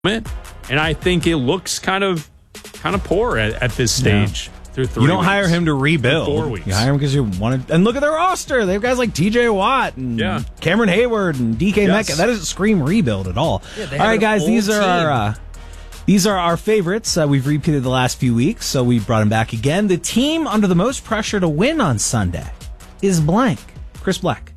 and I think it looks kind of poor at this stage. Through 3 You don't weeks. hire him to rebuild. 4 weeks. You hire him because you want to. And look at their roster. They have guys like T.J. Watt and Cameron Hayward and DK Metcalf. That doesn't scream rebuild at all. Yeah, all right, guys, these are our favorites. We've repeated the last few weeks, so we brought them back again. The team under the most pressure to win on Sunday is blank. Chris Black.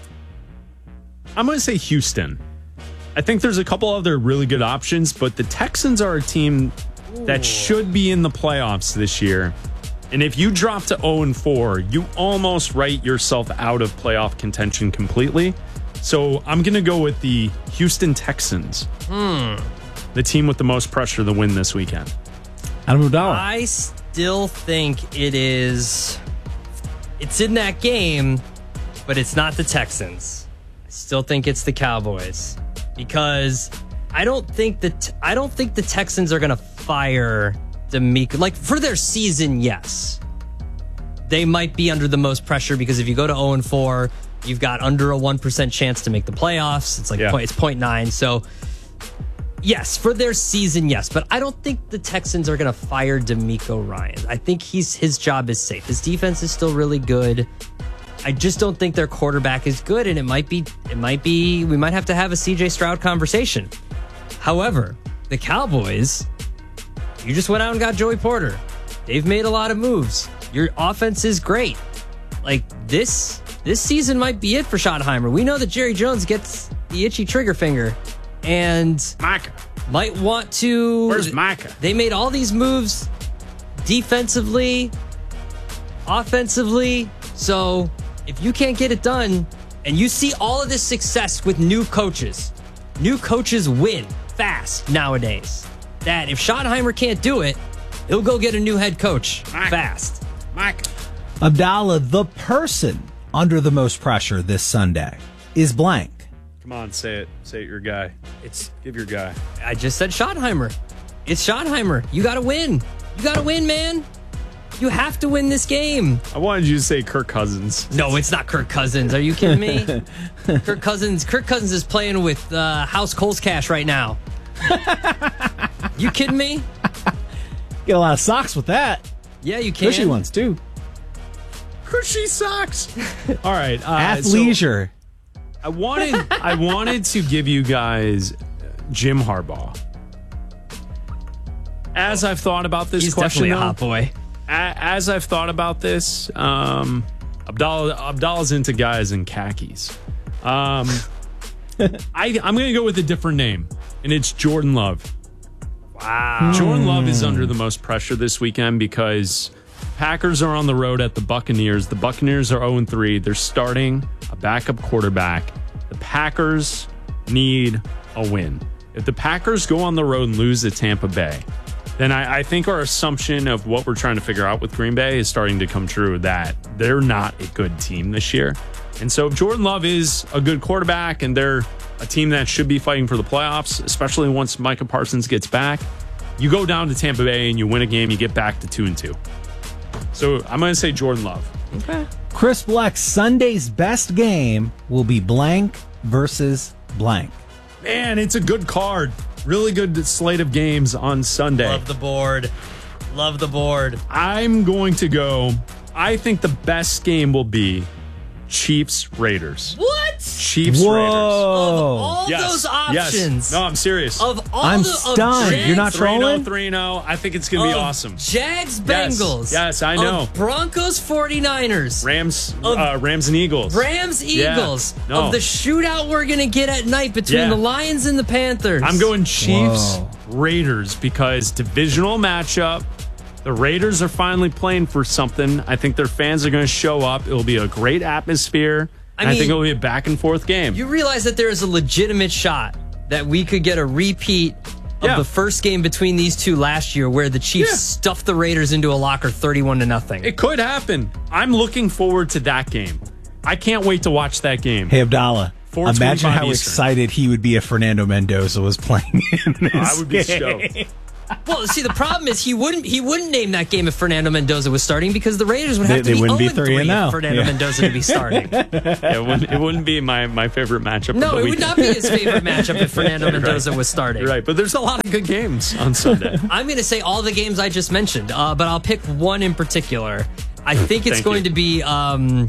I'm going to say Houston. I think there's a couple other really good options, but the Texans are a team that should be in the playoffs this year. And if you drop to 0-4, you almost write yourself out of playoff contention completely. So I'm going to go with the Houston Texans. The team with the most pressure to win this weekend. Adam Abdallah. I still think it's in that game, but it's not the Texans. I still think it's the Cowboys because I don't think the Texans are going to fire DeMeco. Like, for their season, yes. They might be under the most pressure because if you go to 0-4, you've got under a 1% chance to make the playoffs. It's like it's 0.9. So, yes, for their season, yes. But I don't think the Texans are going to fire DeMeco Ryans. I think his job is safe. His defense is still really good. I just don't think their quarterback is good, and we might have to have a CJ Stroud conversation. However, the Cowboys, you just went out and got Joey Porter. They've made a lot of moves. Your offense is great. Like, this season might be it for Schottenheimer. We know that Jerry Jones gets the itchy trigger finger and Micah might want to. Where's Micah? They made all these moves defensively, offensively. So if you can't get it done and you see all of this success with new coaches win fast nowadays. That if Schottenheimer can't do it, he'll go get a new head coach fast. Mike. Abdallah, the person under the most pressure this Sunday is blank. Come on, say it. Say it, your guy. Give your guy. I just said Schottenheimer. It's Schottenheimer. You got to win. You got to win, man. You have to win this game. I wanted you to say Kirk Cousins. No, it's not Kirk Cousins. Are you kidding me? Kirk Cousins is playing with House Coles Cash right now. You kidding me? Get a lot of socks with that. Yeah, you can. Cushy ones, too. Cushy socks. All right. Athleisure. So I wanted to give you guys Jim Harbaugh. As I've thought about this He's question, definitely a hot boy. As I've thought about this, Abdallah's into guys in khakis. I'm going to go with a different name, and it's Jordan Love. Wow. Jordan Love is under the most pressure this weekend because Packers are on the road at the Buccaneers. The Buccaneers are 0-3. They're starting a backup quarterback. The Packers need a win. If the Packers go on the road and lose to Tampa Bay, then I think our assumption of what we're trying to figure out with Green Bay is starting to come true, that they're not a good team this year. And so if Jordan Love is a good quarterback and they're a team that should be fighting for the playoffs, especially once Micah Parsons gets back, you go down to Tampa Bay and you win a game, you get back to 2-2. So I'm going to say Jordan Love. Okay. Chris Black, Sunday's best game will be blank versus blank. Man, it's a good card. Really good slate of games on Sunday. Love the board. Love the board. I'm going to go, I think the best game will be Chiefs-Raiders. What? Chiefs-Raiders. Of all those options. Yes. No, I'm serious. Of all I'm the stunned. Jags, You're not trolling? 3-0. I think it's going to be awesome. Jags, Bengals. Yes, I know. Of Broncos, 49ers. Rams and Eagles. Rams, Eagles. Yeah. No. Of the shootout we're going to get at night between the Lions and the Panthers. I'm going Chiefs-Raiders because divisional matchup. The Raiders are finally playing for something. I think their fans are going to show up. It'll be a great atmosphere. I think it'll be a back-and-forth game. You realize that there is a legitimate shot that we could get a repeat of the first game between these two last year where the Chiefs stuffed the Raiders into a locker 31-0. It could happen. I'm looking forward to that game. I can't wait to watch that game. Hey, Abdallah, 4:25 imagine how Eastern. excited he would be if Fernando Mendoza was playing in this I would be game. stoked. Well, see, the problem is he wouldn't name that game if Fernando Mendoza was starting because the Raiders would have They to be wouldn't be 0-3 3-0. if Fernando Mendoza to be starting. It wouldn't be my favorite matchup. No, of the it would weekend. not be his favorite matchup if Fernando Mendoza was starting. Right, but there's a lot of good games on Sunday. I'm going to say all the games I just mentioned, but I'll pick one in particular. I think it's going to be. I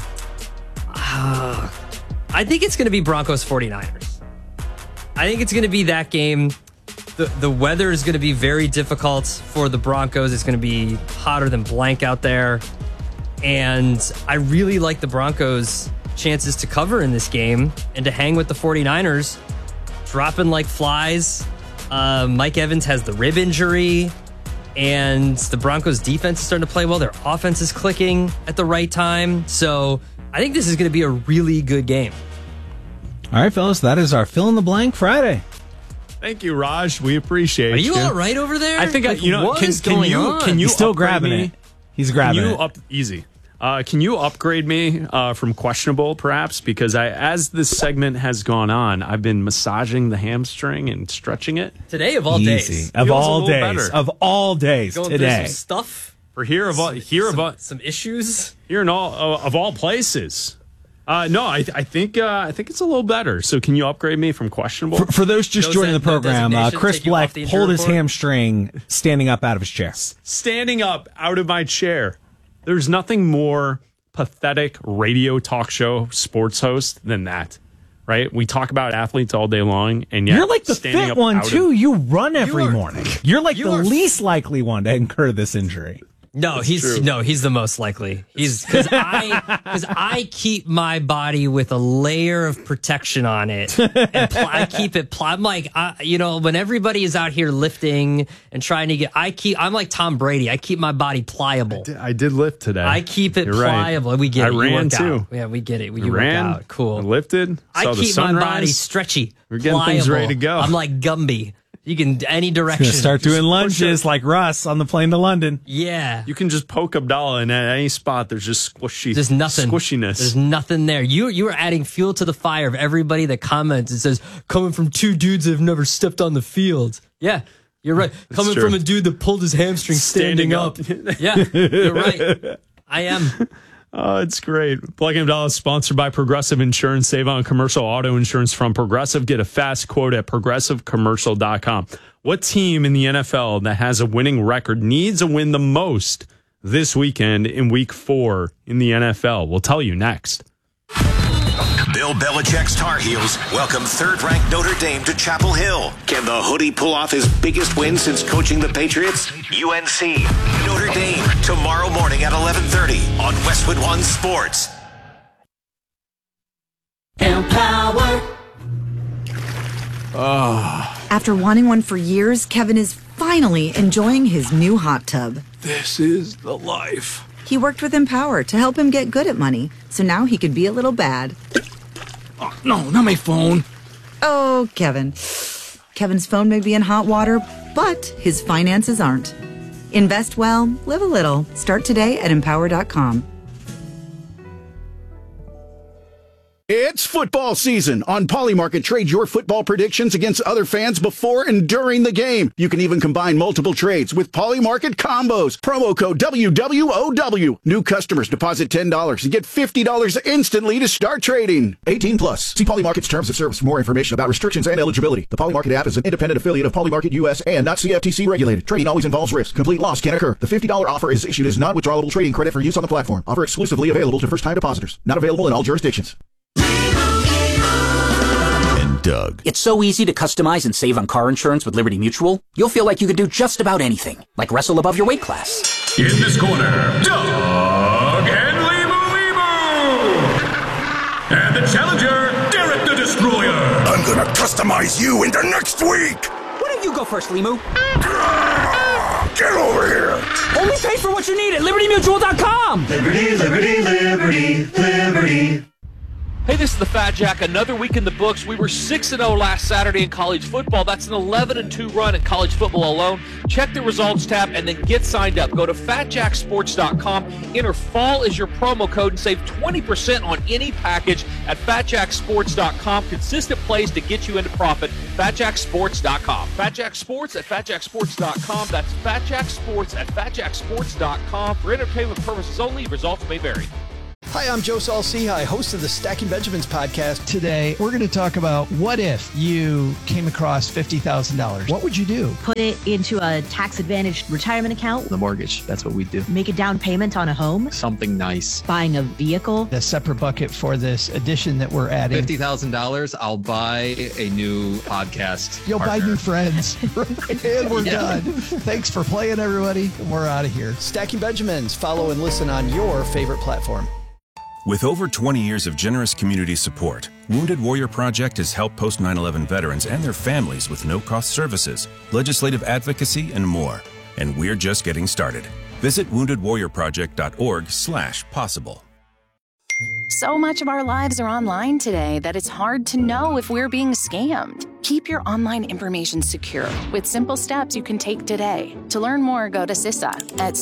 think it's going to be Broncos 49ers. I think it's going to be that game. The weather is going to be very difficult for the Broncos. It's going to be hotter than blank out there. And I really like the Broncos' chances to cover in this game and to hang with the 49ers, dropping like flies. Mike Evans has the rib injury, and the Broncos' defense is starting to play well. Their offense is clicking at the right time. So I think this is going to be a really good game. All right, fellas, that is our Fill in the Blank Friday. Thank you, Raj. We appreciate you. Are you all right over there? I think like, what is going on? Can you He's still upgrade grabbing me? it. He's grabbing it. Easy. Can you upgrade me from questionable, perhaps? Because as this segment has gone on, I've been massaging the hamstring and stretching it. Today of all Easy. days. Of Feels a all little days. better. Of all days Going today. through some stuff. For Some issues. here in all of all places. No, I think it's a little better. So can you upgrade me from questionable? For those just No joining the no program, designation, Chris take you Black off the injury pulled his report? hamstring standing up out of his chair. Standing up out of my chair. There's nothing more pathetic radio talk show sports host than that, right? We talk about athletes all day long, and yet You're like the standing fit up one, out too. of- You run every You are- morning. You're like you the are- least likely one to incur this injury. No, he's the most likely. He's because I keep my body with a layer of protection on it, and I keep it. I'm like, when everybody is out here lifting and trying to I'm like Tom Brady. I keep my body pliable. I did lift today. I keep it You're right. pliable. We get I it. You ran work too. out. Yeah, we get it. You ran. work out. Cool. I lifted. I Saw the keep my body sunrise. stretchy. We're getting things pliable. ready to go. I'm like Gumby. You can any direction. Gonna start doing push lunges it. like Russ on the plane to London. Yeah. You can just poke Abdallah, and at any spot, there's just There's nothing. squishiness. There's nothing there. You are adding fuel to the fire of everybody that comments and says, coming from two dudes that have never stepped on the field. Yeah, you're right. Coming true. from a dude that pulled his hamstring standing up. Yeah, you're right. I am. Oh, it's great. Black & Abdallah is sponsored by Progressive Insurance. Save on commercial auto insurance from Progressive. Get a fast quote at progressivecommercial.com. What team in the NFL that has a winning record needs a win the most this weekend in week 4 in the NFL? We'll tell you next. Bill Belichick's Tar Heels welcome third-ranked Notre Dame to Chapel Hill. Can the Hoodie pull off his biggest win since coaching the Patriots? UNC, Notre Dame, tomorrow morning at 11:30 on Westwood One Sports. Empower. After wanting one for years, Kevin is finally enjoying his new hot tub. This is the life. He worked with Empower to help him get good at money, so now he could be a little bad. Oh, no, not my phone. Oh, Kevin. Kevin's phone may be in hot water, but his finances aren't. Invest well, live a little. Start today at empower.com. It's football season. On Polymarket, trade your football predictions against other fans before and during the game. You can even combine multiple trades with Polymarket combos. Promo code WWOW. New customers deposit $10 and get $50 instantly to start trading. 18 plus. See Polymarket's terms of service for more information about restrictions and eligibility. The Polymarket app is an independent affiliate of Polymarket US and not CFTC regulated. Trading always involves risk. Complete loss can occur. The $50 offer is issued as non-withdrawable trading credit for use on the platform. Offer exclusively available to first-time depositors. Not available in all jurisdictions. And Doug. It's so easy to customize and save on car insurance with Liberty Mutual. You'll feel like you can do just about anything, like wrestle above your weight class. In this corner, Doug and Limu. And the challenger, Derek the Destroyer. I'm gonna customize you into next week. Why don't you go first, Limu? Get over here. Only pay for what you need at LibertyMutual.com. Liberty, liberty, liberty, liberty. Hey, this is the Fat Jack. Another week in the books. We were 6-0 last Saturday in college football. That's an 11-2 run in college football alone. Check the results tab and then get signed up. Go to FatJackSports.com, enter fall as your promo code, and save 20% on any package at FatJackSports.com. Consistent plays to get you into profit. FatJackSports.com. FatJackSports at FatJackSports.com. That's FatJackSports at FatJackSports.com. For entertainment purposes only, results may vary. Hi, I'm Joe Saul-Sehy, host of the Stacking Benjamins podcast. Today, we're going to talk about what if you came across $50,000. What would you do? Put it into a tax-advantaged retirement account. The mortgage, that's what we do. Make a down payment on a home. Something nice. Buying a vehicle. A separate bucket for this addition that we're adding. $50,000, I'll buy a new podcast. You'll partner. buy new friends. And we're done. Thanks for playing, everybody. We're out of here. Stacking Benjamins. Follow and listen on your favorite platform. With over 20 years of generous community support, Wounded Warrior Project has helped post 9/11 veterans and their families with no-cost services, legislative advocacy, and more. And we're just getting started. Visit woundedwarriorproject.org/possible. So much of our lives are online today that it's hard to know if we're being scammed. Keep your online information secure with simple steps you can take today. To learn more, go to CISA at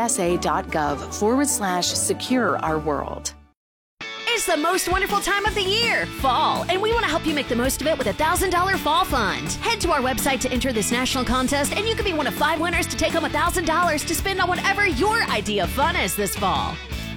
CISA.gov/secure our world. It's the most wonderful time of the year, fall, and we want to help you make the most of it with a $1,000 fall fund. Head to our website to enter this national contest, and you can be one of 5 winners to take home $1,000 to spend on whatever your idea of fun is this fall.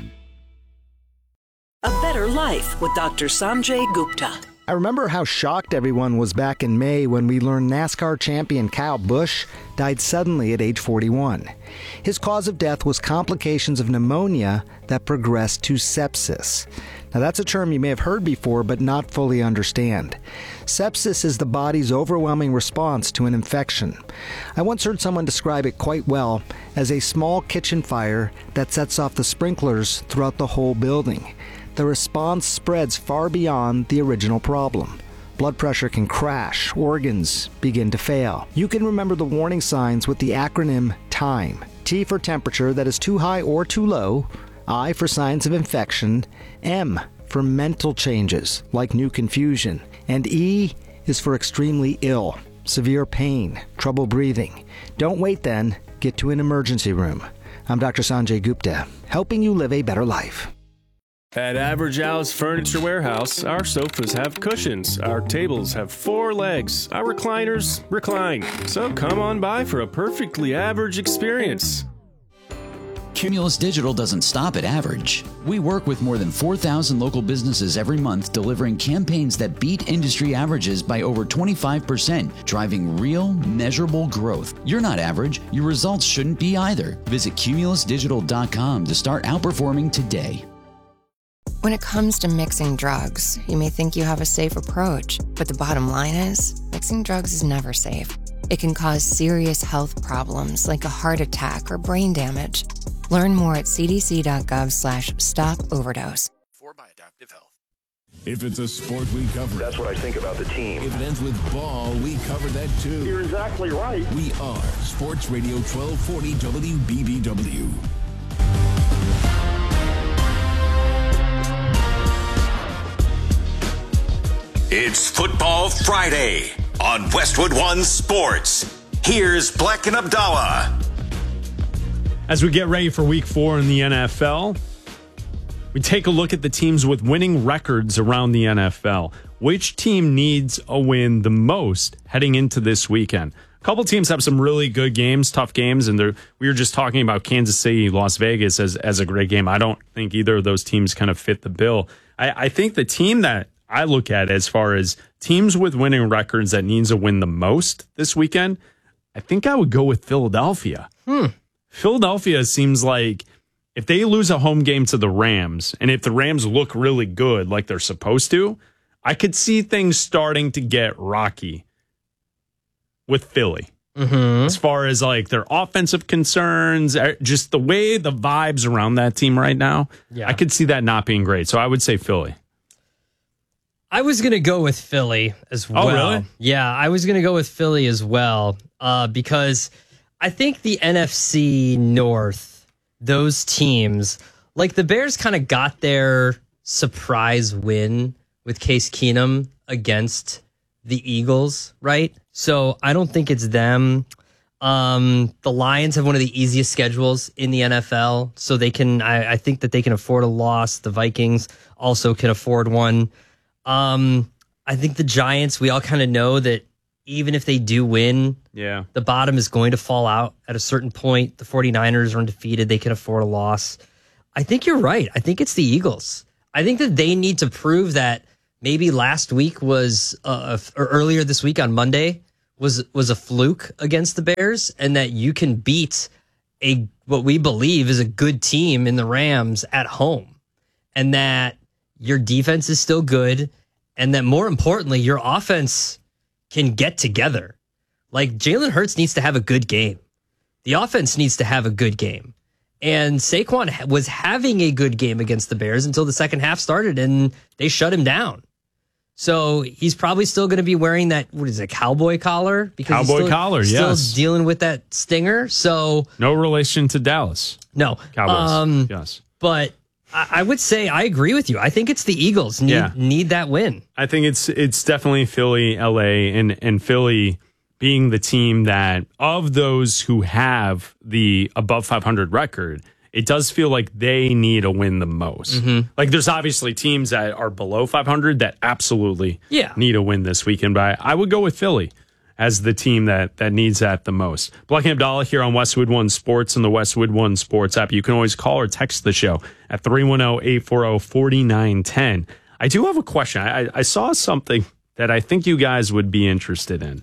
A Better Life with Dr. Sanjay Gupta. I remember how shocked everyone was back in May when we learned NASCAR champion Kyle Busch died suddenly at age 41. His cause of death was complications of pneumonia that progressed to sepsis. Now that's a term you may have heard before but not fully understand. Sepsis is the body's overwhelming response to an infection. I once heard someone describe it quite well as a small kitchen fire that sets off the sprinklers throughout the whole building. The response spreads far beyond the original problem. Blood pressure can crash, organs begin to fail. You can remember the warning signs with the acronym TIME. T for temperature that is too high or too low, I for signs of infection, M for mental changes like new confusion, and E is for extremely ill, severe pain, trouble breathing. Don't wait then, get to an emergency room. I'm Dr. Sanjay Gupta, helping you live a better life. At Average Al's Furniture Warehouse, our sofas have cushions, our tables have 4 legs, our recliners recline. So come on by for a perfectly average experience. Cumulus Digital doesn't stop at average. We work with more than 4,000 local businesses every month, delivering campaigns that beat industry averages by over 25%, driving real, measurable growth. You're not average. Your results shouldn't be either. Visit CumulusDigital.com to start outperforming today. When it comes to mixing drugs, you may think you have a safe approach, but the bottom line is, mixing drugs is never safe. It can cause serious health problems like a heart attack or brain damage. Learn more at cdc.gov/stop-overdose. If it's a sport, we cover it. That's what I think about the team. If it ends with ball, we cover that too. You're exactly right. We are Sports Radio 1240 WBBW. It's Football Friday on Westwood One Sports. Here's Black and Abdallah. As we get ready for Week 4 in the NFL, we take a look at the teams with winning records around the NFL. Which team needs a win the most heading into this weekend? A couple teams have some really good games, tough games, and we were just talking about Kansas City, Las Vegas as a great game. I don't think either of those teams kind of fit the bill. I think the team that I look at as far as teams with winning records that needs a win the most this weekend, I think I would go with Philadelphia. Philadelphia seems like if they lose a home game to the Rams, and if the Rams look really good like they're supposed to, I could see things starting to get rocky with Philly. As far as like their offensive concerns, just the way the vibes around that team right now, I could see that not being great. So I would say Philly. I was going to go with Philly as well. Oh, really? Yeah, I was going to go with Philly as well because I think the NFC North, those teams, like the Bears kind of got their surprise win with Case Keenum against the Eagles, right? So I don't think it's them. The Lions have one of the easiest schedules in the NFL, so they can. I think that they can afford a loss. The Vikings also can afford one. I think the Giants, we all kind of know that even if they do win, the bottom is going to fall out at a certain point. The 49ers are undefeated. They can afford a loss. I think you're right. I think it's the Eagles. I think that they need to prove that maybe last week was, or earlier this week on Monday, was a fluke against the Bears, and that you can beat what we believe is a good team in the Rams at home, and that your defense is still good, and that more importantly, your offense can get together. Like, Jalen Hurts needs to have a good game. The offense needs to have a good game. And Saquon was having a good game against the Bears until the second half started, and they shut him down. So he's probably still going to be wearing that, what is it, cowboy collar? Because still dealing with that stinger. So no relation to Dallas. No. Cowboys. Yes. But I would say I agree with you. I think it's the Eagles need that win. I think it's definitely Philly, LA, and Philly being the team that, of those who have the above 500 record, it does feel like they need a win the most. Mm-hmm. Like, there's obviously teams that are below 500 that absolutely need a win this weekend, but I would go with Philly as the team that needs that the most. Black and Abdallah here on Westwood One Sports and the Westwood One Sports app. You can always call or text the show at 310-840-4910. I do have a question. I saw something that I think you guys would be interested in.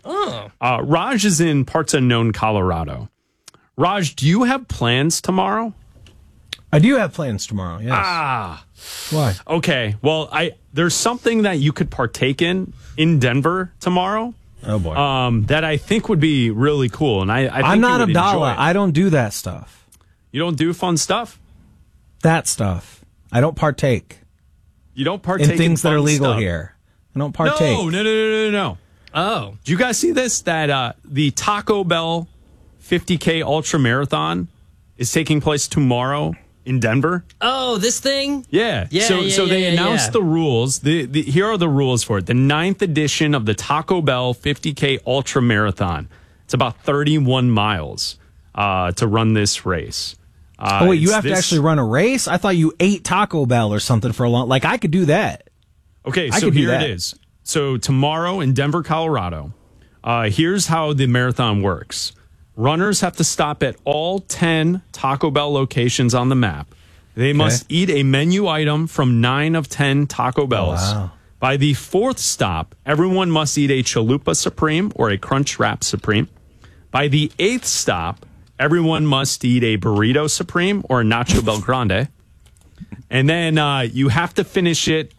Raj is in parts unknown Colorado. Raj, do you have plans tomorrow? I do have plans tomorrow, yes. Why? Okay, well, there's something that you could partake in Denver tomorrow. Oh, boy. That I think would be really cool. And I think I'm not you would Abdallah. enjoy it. I don't do that stuff. You don't do fun stuff? That stuff. I don't partake. You don't partake in things that are fun legal stuff. here. I don't partake. No. Oh. Do you guys see this? That the Taco Bell 50K Ultra Marathon is taking place tomorrow in Denver. Oh, this thing? Yeah. So they announced the rules. Here are the rules for it. The 9th edition of the Taco Bell 50K Ultra Marathon. It's about 31 miles to run this race. Wait, you have to actually run a race? I thought you ate Taco Bell or something for a long... Like, I could do that. Okay, so here it is. So tomorrow in Denver, Colorado, here's how the marathon works. Runners have to stop at all 10 Taco Bell locations on the map. They must eat a menu item from 9 of 10 Taco Bells. Oh, wow. By the 4th stop, everyone must eat a Chalupa Supreme or a Crunch Wrap Supreme. By the 8th stop, everyone must eat a Burrito Supreme or a Nacho Bel Grande. And then you have to finish it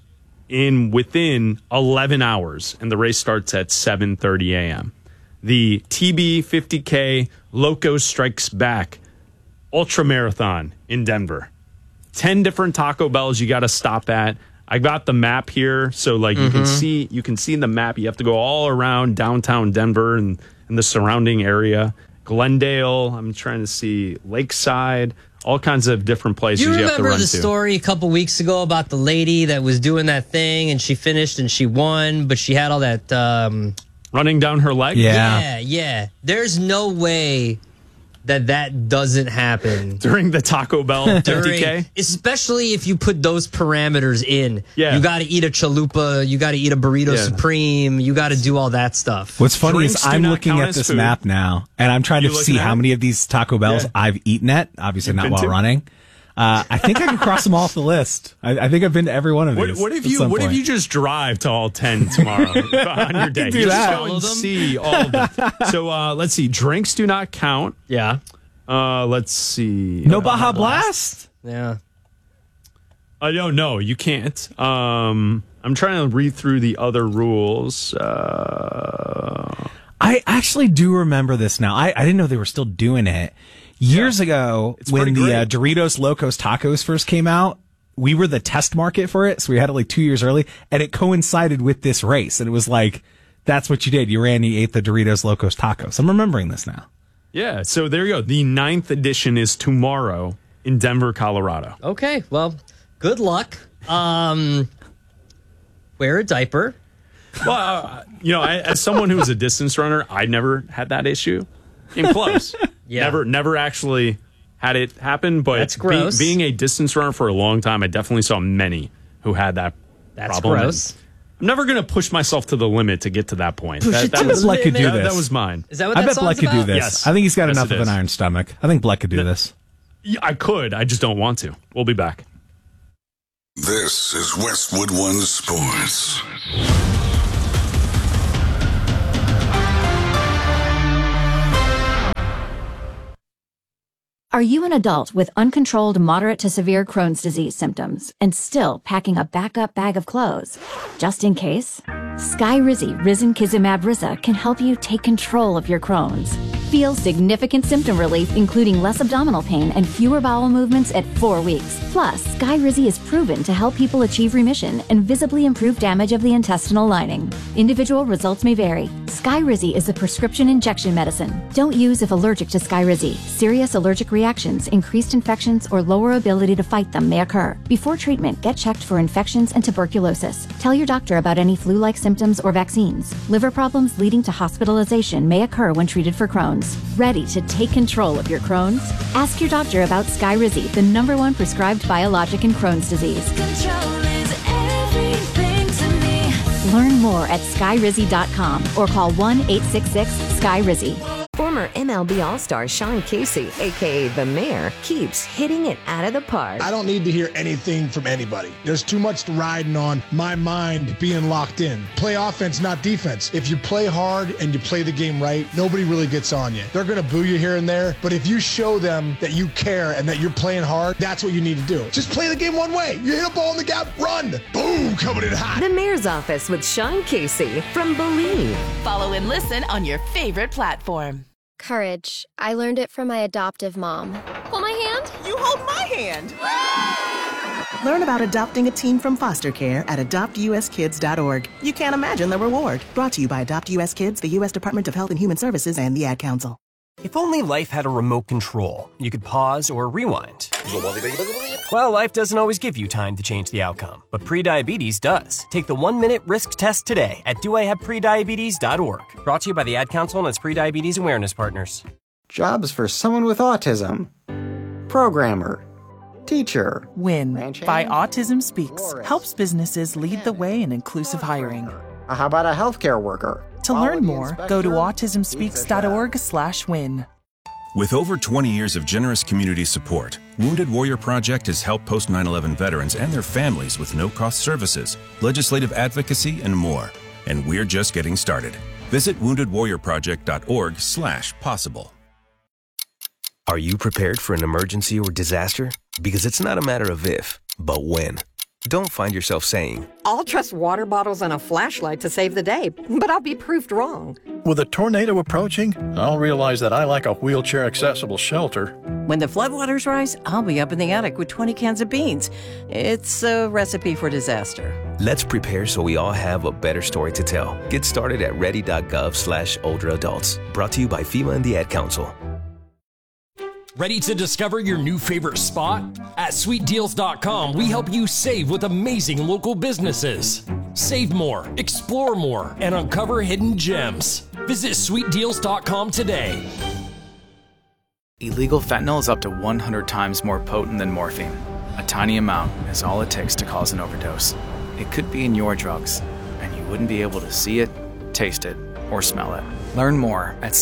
within 11 hours, and the race starts at 7:30 a.m. The TB 50K Loco Strikes Back Ultra Marathon in Denver. 10 different Taco Bells you got to stop at. I got the map here, so like you can see the map. You have to go all around downtown Denver and the surrounding area. Glendale, I'm trying to see Lakeside, all kinds of different places you have to run to. You remember the story a couple weeks ago about the lady that was doing that thing and she finished and she won, but she had all that... running down her leg? Yeah. There's no way that doesn't happen. During the Taco Bell 50K? Especially if you put those parameters in. Yeah. You got to eat a chalupa, you got to eat a burrito supreme, you got to do all that stuff. What's funny is I'm looking at this map now, and I'm trying to see how many of these Taco Bells I've eaten at, obviously not while running. I think I can cross them off the list. I think I've been to every one of these. What if you just drive to all 10 tomorrow on your day? Do that. Just go and see all of them. So let's see. Drinks do not count. Yeah. Let's see. No Baja Blast? Yeah. No, you can't. I'm trying to read through the other rules. I actually do remember this now. I didn't know they were still doing it. Years ago, when the Doritos Locos Tacos first came out, we were the test market for it, so we had it like 2 years early, and it coincided with this race, and it was like, that's what you did. You ate the Doritos Locos Tacos. I'm remembering this now. Yeah, so there you go. The 9th edition is tomorrow in Denver, Colorado. Okay, well, good luck. Wear a diaper. Well, as someone who's a distance runner, I never had that issue. Came close. Yeah. Never actually had it happen, but That's gross. Being a distance runner for a long time, I definitely saw many who had that That's problem. gross. I'm never going to push myself to the limit to get to that point. I bet Bleck could do this. That was mine. Is that what I that bet song's Bleck could do about? this. Yes. I think he's got Yes, enough it of an is. iron stomach. I think Bleck could do this. Yeah, I could. I just don't want to. We'll be back. This is Westwood One Sports. Are you an adult with uncontrolled moderate to severe Crohn's disease symptoms and still packing a backup bag of clothes? Just in case? Skyrizi Risankizumab Riza can help you take control of your Crohn's. Feel significant symptom relief, including less abdominal pain and fewer bowel movements at 4 weeks. Plus, Skyrizi is proven to help people achieve remission and visibly improve damage of the intestinal lining. Individual results may vary. Skyrizi is a prescription injection medicine. Don't use if allergic to Skyrizi. Serious allergic reactions, increased infections, or lower ability to fight them may occur. Before treatment, get checked for infections and tuberculosis. Tell your doctor about any flu-like symptoms or vaccines. Liver problems leading to hospitalization may occur when treated for Crohn's. Ready to take control of your Crohn's? Ask your doctor about Skyrizi, the #1 prescribed biologic in Crohn's disease. Control is everything to me. Learn more at skyrizi.com or call 1-866-SKYRIZI. Former MLB All-Star Sean Casey, a.k.a. The Mayor, keeps hitting it out of the park. I don't need to hear anything from anybody. There's too much riding on my mind being locked in. Play offense, not defense. If you play hard and you play the game right, nobody really gets on you. They're going to boo you here and there, but if you show them that you care and that you're playing hard, that's what you need to do. Just play the game one way. You hit a ball in the gap, run. Boom, coming in hot. The Mayor's Office with Sean Casey from Believe. Follow and listen on your favorite platform. Courage. I learned it from my adoptive mom. Hold my hand. You hold my hand. Learn about adopting a teen from foster care at adoptuskids.org. You can't imagine the reward. Brought to you by Adopt US Kids, the U.S. Department of Health and Human Services, and the Ad Council. If only life had a remote control, you could pause or rewind. Well, life doesn't always give you time to change the outcome, but prediabetes does. Take the 1-minute risk test today at doihaveprediabetes.org. Brought to you by the Ad Council and its prediabetes awareness partners. Jobs for someone with autism. Programmer. Teacher. WIN by Autism Speaks helps businesses lead the way in inclusive hiring. How about a healthcare worker? To learn more, go to autismspeaks.org/win. With over 20 years of generous community support, Wounded Warrior Project has helped post 9/11 veterans and their families with no-cost services, legislative advocacy, and more. And we're just getting started. Visit woundedwarriorproject.org/possible. Are you prepared for an emergency or disaster? Because it's not a matter of if, but when. Don't find yourself saying, I'll trust water bottles and a flashlight to save the day, but I'll be proved wrong. With a tornado approaching, I'll realize that I lack a wheelchair-accessible shelter. When the floodwaters rise, I'll be up in the attic with 20 cans of beans. It's a recipe for disaster. let's prepare so we all have a better story to tell. Get started at ready.gov/older adults. Brought to you by FEMA and the Ad Council. Ready to discover your new favorite spot? At sweetdeals.com, we help you save with amazing local businesses. Save more, explore more, and uncover hidden gems. Visit sweetdeals.com today. Illegal fentanyl is up to 100 times more potent than morphine. A tiny amount is all it takes to cause an overdose. It could be in your drugs, and you wouldn't be able to see it, taste it, or smell it. Learn more at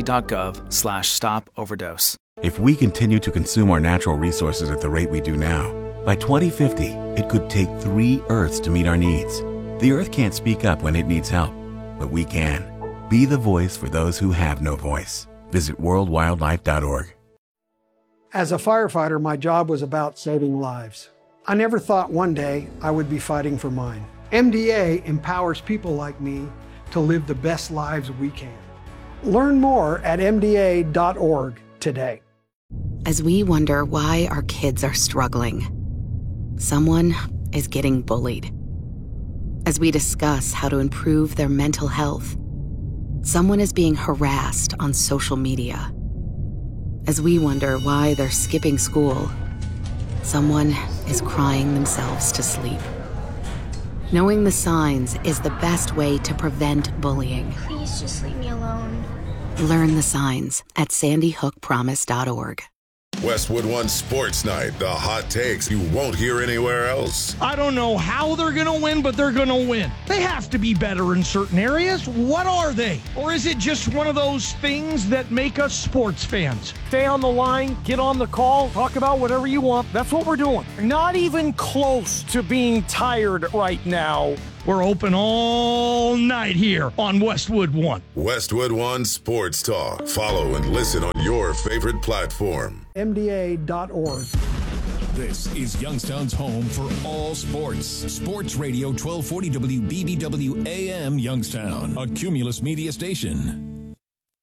cdc.gov/stop-overdose. If we continue to consume our natural resources at the rate we do now, by 2050, it could take 3 Earths to meet our needs. The Earth can't speak up when it needs help, but we can. Be the voice for those who have no voice. Visit worldwildlife.org. As a firefighter, my job was about saving lives. I never thought one day I would be fighting for mine. MDA empowers people like me to live the best lives we can. Learn more at mda.org today. As we wonder why our kids are struggling, someone is getting bullied. As we discuss how to improve their mental health, someone is being harassed on social media. As we wonder why they're skipping school, someone is crying themselves to sleep. Knowing the signs is the best way to prevent bullying. Please just leave me alone. Learn the signs at sandyhookpromise.org. Westwood One Sports Night, the hot takes you won't hear anywhere else. I don't know how they're going to win, but they're going to win. They have to be better in certain areas. What are they? Or is it just one of those things that make us sports fans? Stay on the line, get on the call, talk about whatever you want. That's what we're doing. Not even close to being tired right now. We're open all night here on Westwood One. Westwood One Sports Talk. Follow and listen on your favorite platform. MDA.org. This is Youngstown's home for all sports. Sports Radio 1240 WBBW AM Youngstown, a Cumulus media station.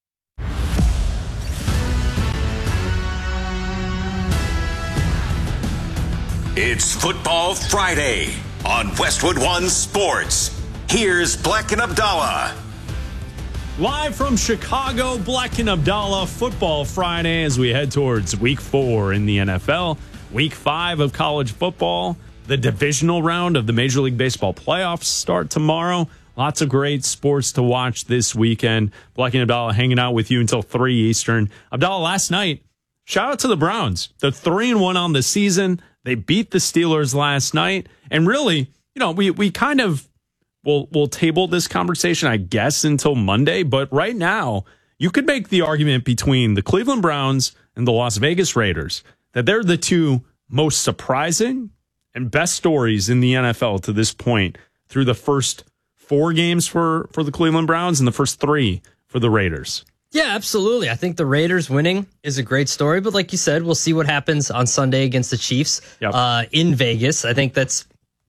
It's Football Friday on Westwood One Sports. Here's Black and Abdallah. Live from Chicago, Black and Abdallah, Football Friday as we head towards Week 4 in the NFL, Week 5 of college football, the divisional round of the Major League Baseball playoffs start tomorrow. Lots of great sports to watch this weekend. Black and Abdallah hanging out with you until 3 Eastern. Abdallah, last night, shout out to the Browns. They're 3-1 on the season. They beat the Steelers last night. And really, you know, we kind of we'll table this conversation, I guess, until Monday. But right now, you could make the argument between the Cleveland Browns and the Las Vegas Raiders that they're the two most surprising and best stories in the NFL to this point through the first 4 games for the Cleveland Browns and the first 3 for the Raiders. Yeah, absolutely. I think the Raiders winning is a great story, but like you said, we'll see what happens on Sunday against the Chiefs in Vegas. I think that's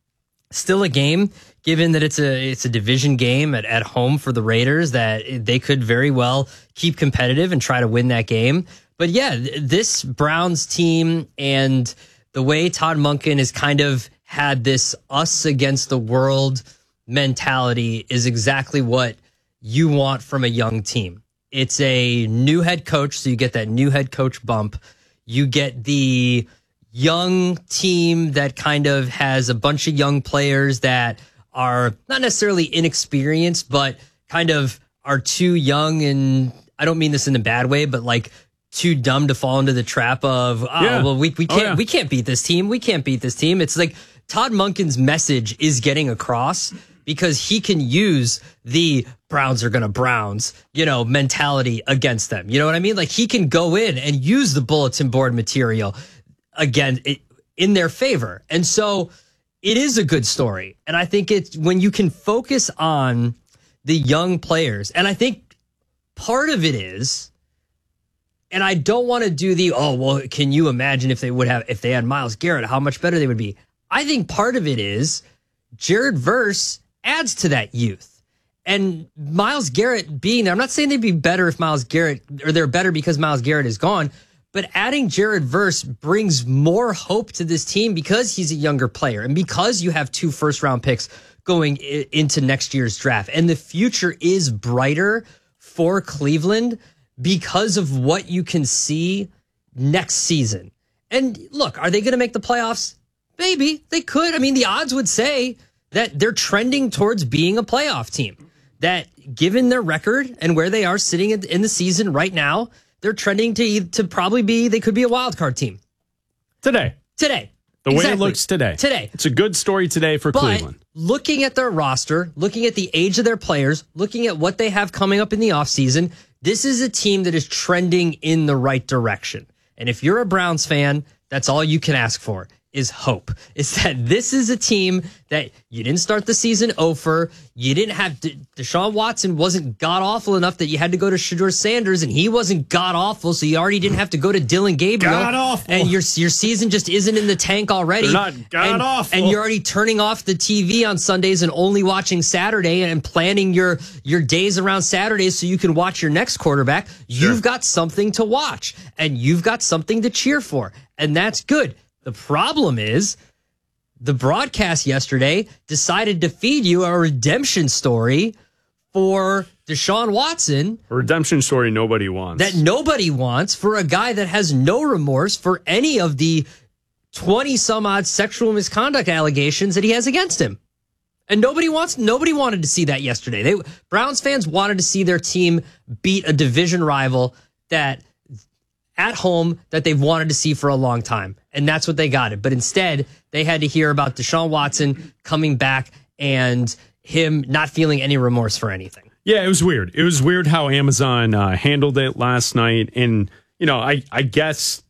still a game, given that it's a division game at home for the Raiders, that they could very well keep competitive and try to win that game. But yeah, this Browns team and the way Todd Monken has kind of had this us against the world mentality is exactly what you want from a young team. It's a new head coach, so you get that new head coach bump. You get the young team that kind of has a bunch of young players that are not necessarily inexperienced, but kind of are too young, and I don't mean this in a bad way, but like too dumb to fall into the trap of, we can't beat this team. We can't beat this team. It's like Todd Monken's message is getting across because he can use the Browns are going to Browns, mentality against them. You know what I mean? Like he can go in and use the bulletin board material again in their favor. And so it is a good story. And I think it's when you can focus on the young players. And I think part of it is, and I don't want to do can you imagine if they had Myles Garrett, how much better they would be? I think part of it is Jared Verse adds to that youth. And Myles Garrett being there, I'm not saying they'd be better if Myles Garrett, or they're better because Myles Garrett is gone, but adding Jared Verse brings more hope to this team because he's a younger player and because you have 2 first-round picks going into next year's draft. And the future is brighter for Cleveland because of what you can see next season. And look, are they going to make the playoffs? Maybe they could. I mean, the odds would say that they're trending towards being a playoff team. That given their record and where they are sitting in the season right now, they're trending to probably be, they could be a wild card team. Today. The way it looks today. It's a good story today for Cleveland. Looking at their roster, looking at the age of their players, looking at what they have coming up in the offseason, this is a team that is trending in the right direction. And if you're a Browns fan, that's all you can ask for. Is hope. Is that this is a team that you didn't start the season over. You didn't have Deshaun Watson wasn't god awful enough that you had to go to Shedeur Sanders, and he wasn't god awful, so you already didn't have to go to Dylan Gabriel. God awful. And your season just isn't in the tank already. They're not god awful. And you're already turning off the TV on Sundays and only watching Saturday and planning your days around Saturdays so you can watch your next quarterback. Sure. You've got something to watch and you've got something to cheer for, and that's good. The problem is the broadcast yesterday decided to feed you a redemption story for Deshaun Watson. A redemption story nobody wants. That nobody wants for a guy that has no remorse for any of the 20-some-odd sexual misconduct allegations that he has against him. And nobody wanted to see that yesterday. Browns fans wanted to see their team beat a division rival that at home that they've wanted to see for a long time. And that's what they got it. But instead, they had to hear about Deshaun Watson coming back and him not feeling any remorse for anything. Yeah, it was weird. It was weird how Amazon handled it last night. And, I guess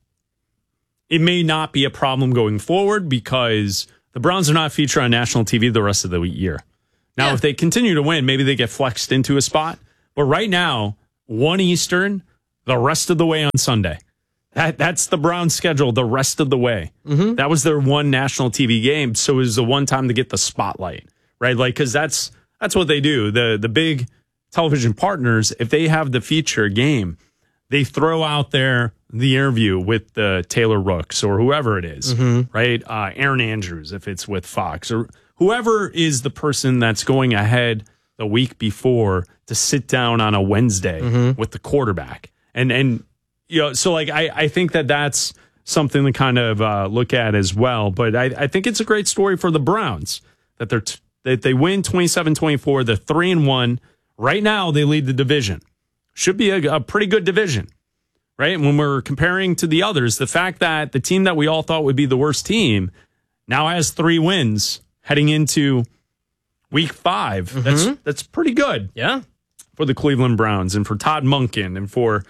it may not be a problem going forward because the Browns are not featured on national TV the rest of the year. Now, if they continue to win, maybe they get flexed into a spot. But right now, 1 Eastern, the rest of the way on Sunday. That's the Browns schedule the rest of the way. Mm-hmm. That was their one national TV game, so it was the one time to get the spotlight, right? Like, because that's what they do. The big television partners, if they have the feature game, they throw out there the interview with the Taylor Rooks or whoever it is, right? Aaron Andrews, if it's with Fox, or whoever is the person that's going ahead the week before to sit down on a Wednesday with the quarterback. And so like I think that's something to kind of look at as well. But I think it's a great story for the Browns that that they win 27-24. They're 3-1. Right now, they lead the division. Should be a pretty good division, right? And when we're comparing to the others, the fact that the team that we all thought would be the worst team now has 3 wins heading into week 5. That's pretty good. Yeah. For the Cleveland Browns and for Todd Monken and for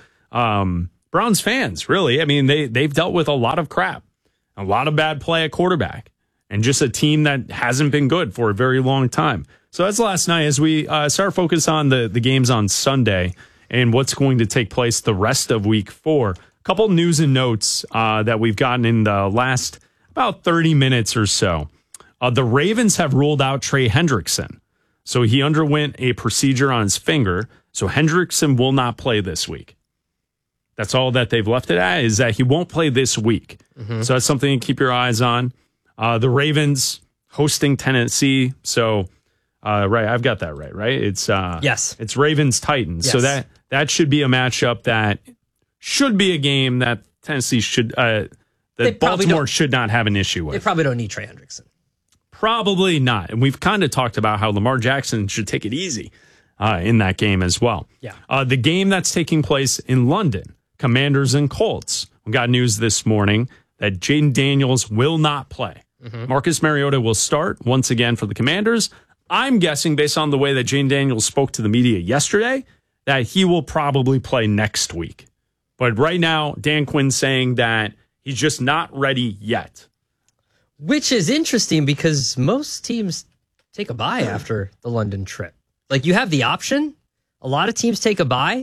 Browns fans, really. I mean, they've dealt with a lot of crap, a lot of bad play at quarterback, and just a team that hasn't been good for a very long time. So that's last night as we start focus on the games on Sunday and what's going to take place the rest of week 4. A couple news and notes that we've gotten in the last about 30 minutes or so. The Ravens have ruled out Trey Hendrickson. So he underwent a procedure on his finger. So Hendrickson will not play this week. That's all that they've left it at, is that he won't play this week. So that's something to keep your eyes on. The Ravens hosting Tennessee. So, right, I've got that right? It's yes, it's Ravens Titans. Yes. So that should be a matchup that should be a game that Tennessee should that Baltimore should not have an issue with. They probably don't need Trey Hendrickson. Probably not. And we've kind of talked about how Lamar Jackson should take it easy in that game as well. Yeah. The game that's taking place in London, Commanders and Colts. We got news this morning that Jaden Daniels will not play. Marcus Mariota will start once again for the Commanders. I'm guessing, based on the way that Jaden Daniels spoke to the media yesterday, that he will probably play next week. But right now, Dan Quinn's saying that he's just not ready yet. Which is interesting because most teams take a bye after the London trip. Like, you have the option. A lot of teams take a bye,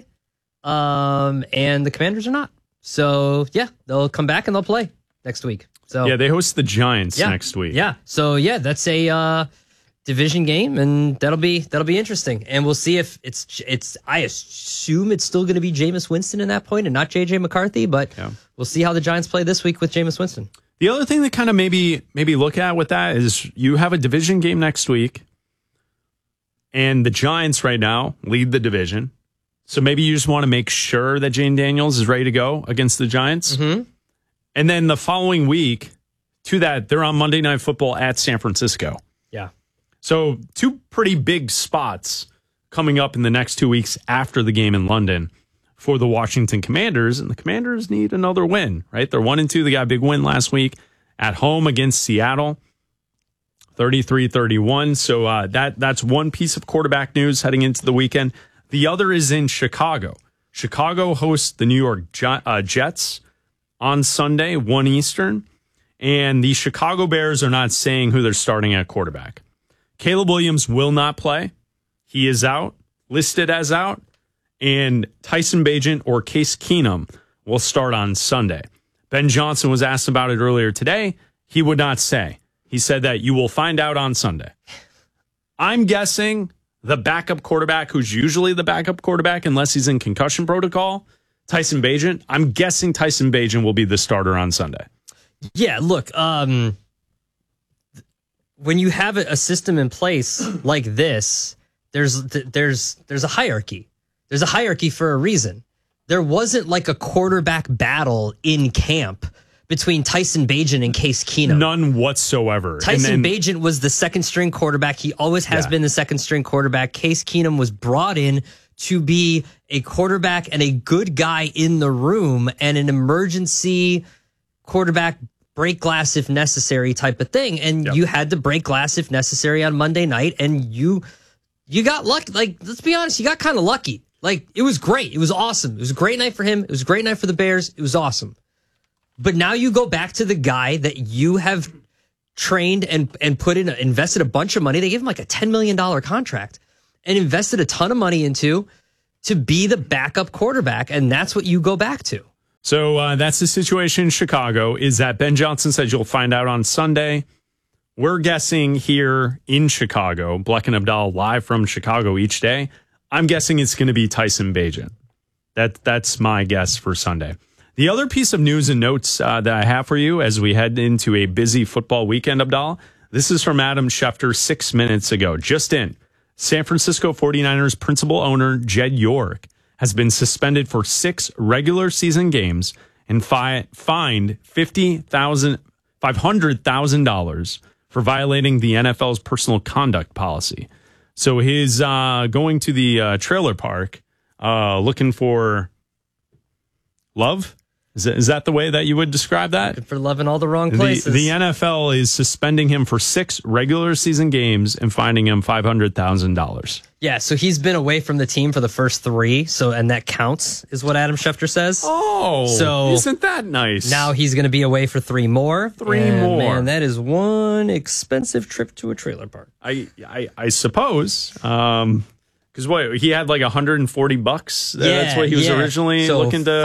and the Commanders are not. So, yeah, they'll come back and they'll play next week. So yeah, they host the Giants next week. Yeah. So, yeah, that's a division game, and that'll be interesting. And we'll see if it's. I assume it's still going to be Jameis Winston in that point and not J.J. McCarthy, but we'll see how the Giants play this week with Jameis Winston. The other thing that kind of maybe look at with that is you have a division game next week, and the Giants right now lead the division. So maybe you just want to make sure that Jaden Daniels is ready to go against the Giants. And then the following week, to that, they're on Monday Night Football at San Francisco. Yeah. So 2 pretty big spots coming up in the next 2 weeks after the game in London for the Washington Commanders, and the Commanders need another win, right? They're 1-2. They got a big win last week at home against Seattle, 33-31. So that's one piece of quarterback news heading into the weekend. The other is in Chicago. Chicago hosts the New York Jets on Sunday, 1 Eastern, and the Chicago Bears are not saying who they're starting at quarterback. Caleb Williams will not play. He is out, listed as out. And Tyson Bagent or Case Keenum will start on Sunday. Ben Johnson was asked about it earlier today. He would not say. He said that you will find out on Sunday. I'm guessing the backup quarterback, who's usually the backup quarterback unless he's in concussion protocol, Tyson Bagent. I'm guessing Tyson Bagent will be the starter on Sunday. Yeah, look, when you have a system in place like this, there's a hierarchy. There's a hierarchy for a reason. There wasn't like a quarterback battle in camp between Tyson Bagent and Case Keenum. None whatsoever. Tyson Bagent was the second string quarterback. He always has been the second string quarterback. Case Keenum was brought in to be a quarterback and a good guy in the room and an emergency quarterback break glass if necessary type of thing. And you had to break glass if necessary on Monday night. And you got lucky. Like, let's be honest, you got kind of lucky. Like, it was great. It was awesome. It was a great night for him. It was a great night for the Bears. It was awesome. But now you go back to the guy that you have trained and invested a bunch of money. They gave him like a $10 million contract and invested a ton of money into to be the backup quarterback. And that's what you go back to. So that's the situation in Chicago, is that Ben Johnson says you'll find out on Sunday. We're guessing here in Chicago, Bleck and Abdallah live from Chicago each day. I'm guessing it's going to be Tyson Bagent. That's my guess for Sunday. The other piece of news and notes that I have for you as we head into a busy football weekend, Abdallah, this is from Adam Schefter 6 minutes ago. Just in, San Francisco 49ers principal owner Jed York has been suspended for 6 regular season games and fined $500,000 for violating the NFL's personal conduct policy. So he's going to the trailer park looking for love. Is that the way that you would describe that? Looking for love in all the wrong places. The NFL is suspending him for 6 regular season games and fining him $500,000. Yeah, so he's been away from the team for the first 3, and that counts, is what Adam Schefter says. Oh, so isn't that nice? Now he's going to be away for 3 more. 3 more. Man, that is one expensive trip to a trailer park. I suppose. Because he had like $140. That's what he was originally looking to.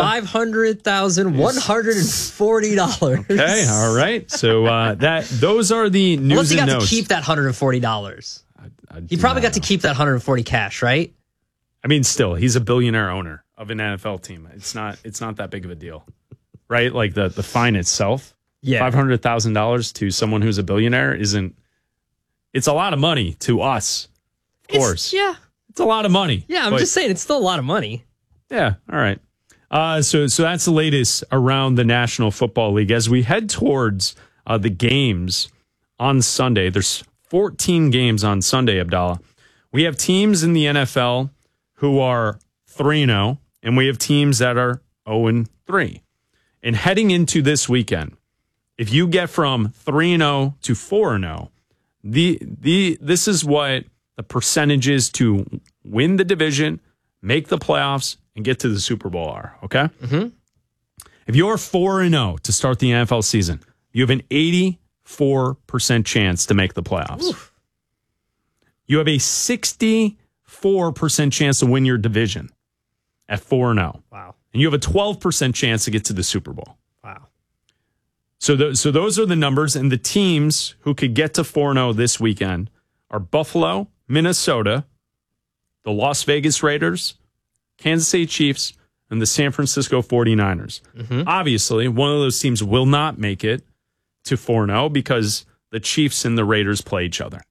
$500,140. Okay, all right. So those are the news Unless he and got notes. to keep that $140. He probably got to keep that $140 cash, right? I mean, still, he's a billionaire owner of an NFL team. It's not that big of a deal, right? Like the fine itself, $500,000 to someone who's a billionaire isn't. It's a lot of money to us, of course. It's a lot of money. Yeah, I'm just saying it's still a lot of money. Yeah, all right. So that's the latest around the National Football League. As we head towards the games on Sunday, there's 14 games on Sunday, Abdallah. We have teams in the NFL who are 3-0, and we have teams that are 0-3. And heading into this weekend, if you get from 3-0 to 4-0, this is what the percentages to win the division, make the playoffs, and get to the Super Bowl are, okay? Mm-hmm. If you're 4-0 to start the NFL season, you have an 84% chance to make the playoffs. Oof. You have a 64% chance to win your division at 4-0. Wow. And you have a 12% chance to get to the Super Bowl. Wow. So those are the numbers, and the teams who could get to 4-0 this weekend are Buffalo, Minnesota, the Las Vegas Raiders, Kansas City Chiefs, and the San Francisco 49ers. Mm-hmm. Obviously, one of those teams will not make it to 4-0 because the Chiefs and the Raiders play each other.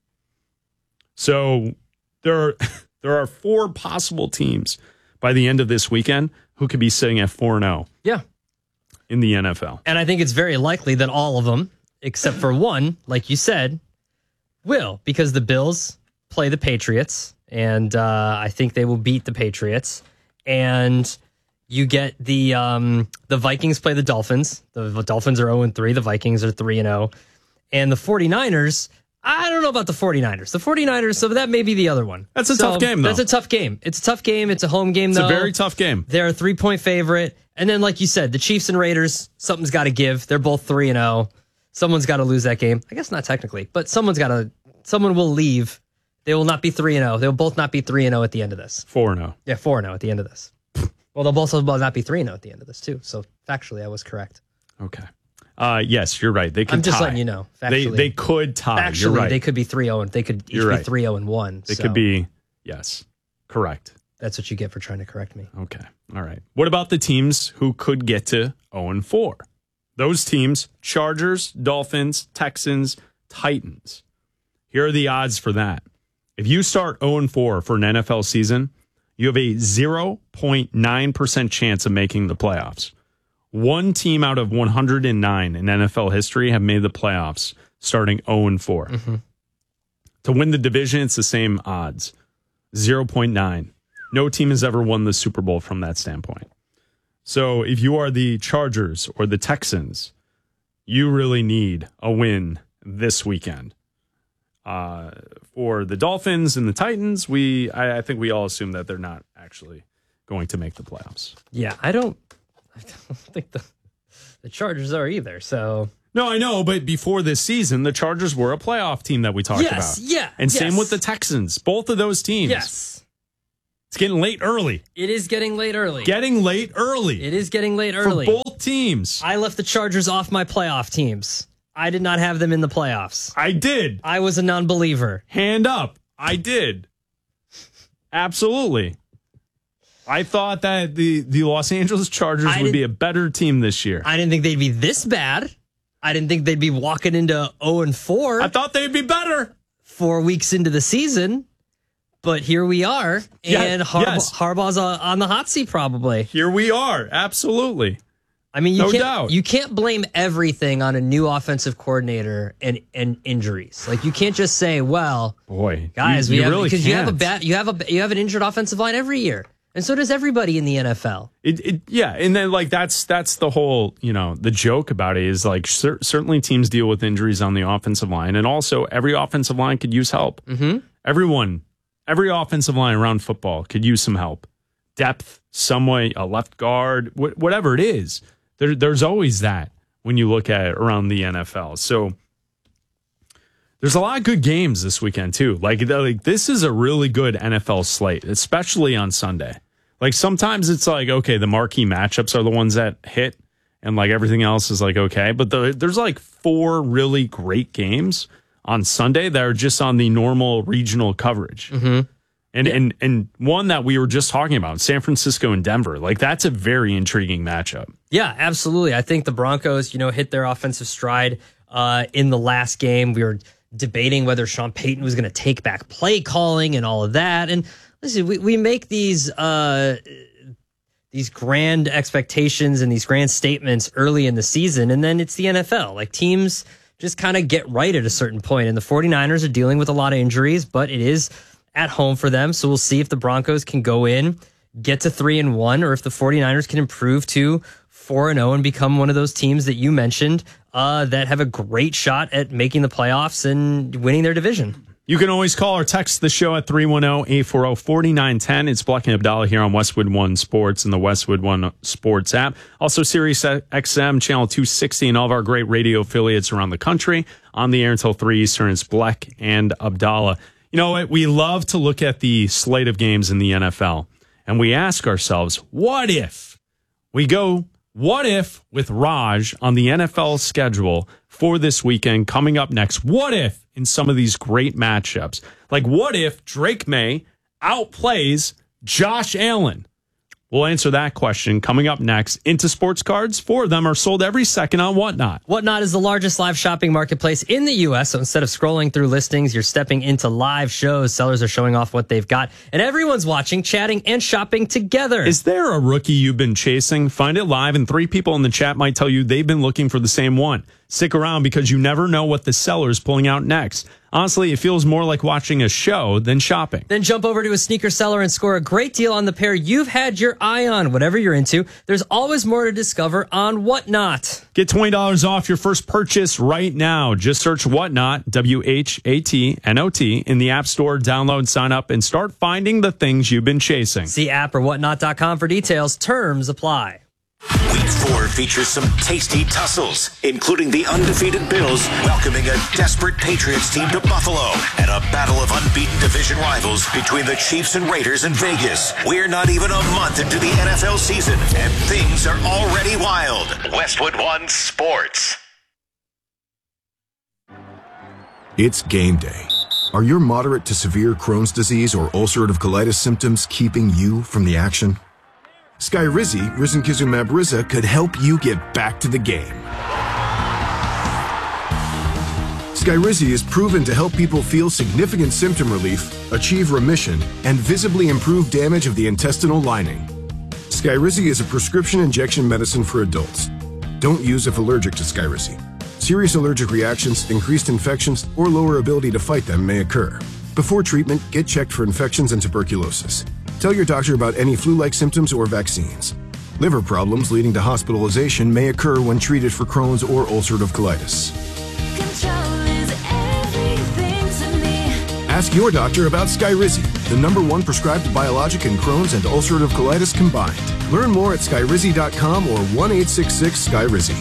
So there are 4 possible teams by the end of this weekend who could be sitting at 4-0. Yeah. In the NFL. And I think it's very likely that all of them, except for one, like you said, will, because the Bills play the Patriots, and I think they will beat the Patriots. And you get the Vikings play the Dolphins. The Dolphins are 0-3. The Vikings are 3-0. And the 49ers, I don't know about the 49ers. The 49ers, so that may be the other one. That's a tough game, though. That's a tough game. It's a tough game. It's a home game, though. It's a very tough game. They're a 3-point favorite. And then, like you said, the Chiefs and Raiders, something's got to give. They're both 3-0. Someone's got to lose that game. I guess not technically, but someone will leave. They will not be 3-0. They'll both not be 3-0 at the end of this. 4-0. Yeah, 4-0 at the end of this. Well, they'll both not be 3-0 at the end of this, too. So, factually, I was correct. Okay. Yes, you're right. They could I'm just tie. letting you know. Factually, they could tie. Factually, you're right. They could be 3-0. They could each be 3-0-1. They could be, yes, correct. That's what you get for trying to correct me. Okay. All right. What about the teams who could get to 0-4? Those teams, Chargers, Dolphins, Texans, Titans. Here are the odds for that. If you start 0-4 for an NFL season, you have a 0.9% chance of making the playoffs. One team out of 109 in NFL history have made the playoffs starting 0-4. Mm-hmm. To win the division, it's the same odds, 0.9. No team has ever won the Super Bowl from that standpoint. So if you are the Chargers or the Texans, you really need a win this weekend. For the Dolphins and the Titans, I think we all assume that they're not actually going to make the playoffs. Yeah, I don't think the Chargers are either. So no, I know, but before this season, the Chargers were a playoff team that we talked about. Yeah, and same with the Texans. Both of those teams. Yes, it's getting late early. It is getting late early. Getting late early. It is getting late early for both teams. I left the Chargers off my playoff teams. I did not have them in the playoffs. I did. I was a non-believer. Hand up. I did. Absolutely. I thought that the Los Angeles Chargers would be a better team this year. I didn't think they'd be this bad. I didn't think they'd be walking into 0-4. I thought they'd be better 4 weeks into the season. But here we are, and Harbaugh's on the hot seat probably. Here we are. Absolutely. I mean, no doubt. You can't blame everything on a new offensive coordinator and injuries. Like, you can't just say, "Well, boy, guys, you really because can't. you have an injured offensive line every year, and so does everybody in the NFL." And then like that's the whole the joke about it is like certainly teams deal with injuries on the offensive line, and also every offensive line could use help. Mm-hmm. Every offensive line around football could use some help, depth, some way, a left guard, whatever it is. There's always that when you look at it around the NFL. So there's a lot of good games this weekend too. Like this is a really good NFL slate, especially on Sunday. Like sometimes it's like, okay, the marquee matchups are the ones that hit and like everything else is like, okay. But there's like 4 really great games on Sunday that are just on the normal regional coverage. Mm-hmm. And one that we were just talking about, San Francisco and Denver, like that's a very intriguing matchup. Yeah, absolutely. I think the Broncos, hit their offensive stride in the last game. We were debating whether Sean Payton was going to take back play calling and all of that. And listen, we make these grand expectations and these grand statements early in the season, and then it's the NFL. Like teams just kind of get right at a certain point, and the 49ers are dealing with a lot of injuries, but it is at home for them. So we'll see if the Broncos can go in, get to 3-1, or if the 49ers can improve to 4-0 and become one of those teams that you mentioned that have a great shot at making the playoffs and winning their division. You can always call or text the show at 310-840-4910. It's Black and Abdallah here on Westwood One Sports and the Westwood One Sports app. Also, Sirius XM, Channel 260, and all of our great radio affiliates around the country. On the air until 3 Eastern, it's Black and Abdallah. You know what? We love to look at the slate of games in the NFL, and we ask ourselves, what if we go, what if with Raj on the NFL schedule for this weekend coming up next? What if in some of these great matchups? Like, what if Drake May outplays Josh Allen? We'll answer that question coming up next. Into sports cards, 4 of them are sold every second on Whatnot. Whatnot is the largest live shopping marketplace in the U.S., so instead of scrolling through listings, you're stepping into live shows. Sellers are showing off what they've got, and everyone's watching, chatting, and shopping together. Is there a rookie you've been chasing? Find it live, and 3 people in the chat might tell you they've been looking for the same one. Stick around because you never know what the seller's pulling out next. Honestly, it feels more like watching a show than shopping. Then jump over to a sneaker seller and score a great deal on the pair you've had your eye on. Whatever you're into, there's always more to discover on Whatnot. Get $20 off your first purchase right now. Just search Whatnot, WHATNOT, in the App Store. Download, sign up, and start finding the things you've been chasing. See app or whatnot.com for details. Terms apply. Week 4 features some tasty tussles, including the undefeated Bills welcoming a desperate Patriots team to Buffalo and a battle of unbeaten division rivals between the Chiefs and Raiders in Vegas. We're not even a month into the NFL season, and things are already wild. Westwood One Sports. It's game day. Are your moderate to severe Crohn's disease or ulcerative colitis symptoms keeping you from the action? Skyrizi, risankizumab Riza, could help you get back to the game. Skyrizi is proven to help people feel significant symptom relief, achieve remission, and visibly improve damage of the intestinal lining. Skyrizi is a prescription injection medicine for adults. Don't use if allergic to Skyrizi. Serious allergic reactions, increased infections, or lower ability to fight them may occur. Before treatment, get checked for infections and tuberculosis. Tell your doctor about any flu-like symptoms or vaccines. Liver problems leading to hospitalization may occur when treated for Crohn's or ulcerative colitis. Ask your doctor about Skyrizi, the #1 prescribed biologic in Crohn's and ulcerative colitis combined. Learn more at skyrizi.com or 1-866-SKYRIZI.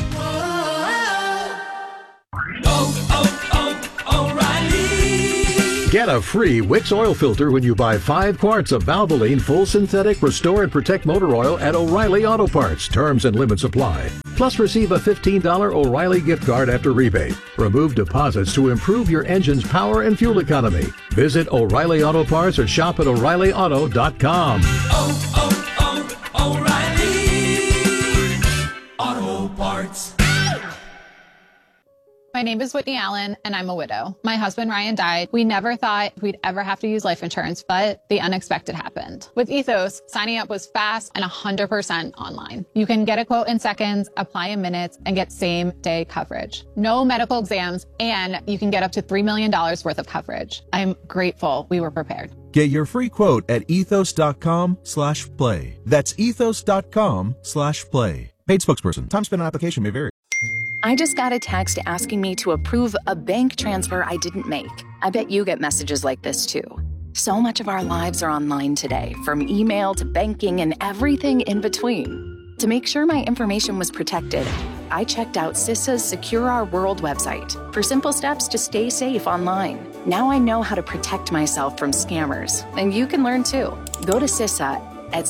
Get a free Wix oil filter when you buy 5 quarts of Valvoline Full Synthetic Restore and Protect Motor Oil at O'Reilly Auto Parts. Terms and limits apply. Plus, receive a $15 O'Reilly gift card after rebate. Remove deposits to improve your engine's power and fuel economy. Visit O'Reilly Auto Parts or shop at O'ReillyAuto.com. O'Reilly Auto Parts. My name is Whitney Allen, and I'm a widow. My husband, Ryan, died. We never thought we'd ever have to use life insurance, but the unexpected happened. With Ethos, signing up was fast and 100% online. You can get a quote in seconds, apply in minutes, and get same-day coverage. No medical exams, and you can get up to $3 million worth of coverage. I'm grateful we were prepared. Get your free quote at ethos.com/play. That's ethos.com/play. Paid spokesperson. Time spent on application may vary. I just got a text asking me to approve a bank transfer I didn't make. I bet you get messages like this too. So much of our lives are online today, from email to banking and everything in between. To make sure my information was protected, I checked out CISA's Secure Our World website for simple steps to stay safe online. Now I know how to protect myself from scammers, and you can learn too. Go to CISA at